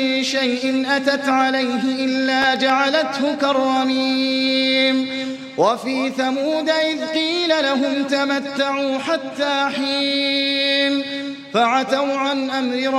شيء أتت عليه إلا جعلته كالرميم وفي ثمود إذ قيل لهم تمتعوا حتى حين فعتوا عن أمر